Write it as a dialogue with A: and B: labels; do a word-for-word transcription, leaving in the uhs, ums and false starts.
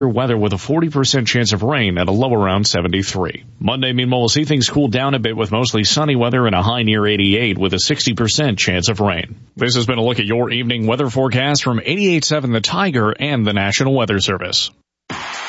A: weather with a forty percent chance of rain at a low around seventy-three. Monday, meanwhile, we'll see things cool down a bit with mostly sunny weather and a high near eighty-eight with a sixty percent chance of rain. This has been a look at your evening weather forecast from eighty-eight point seven The Tiger and the National Weather Service.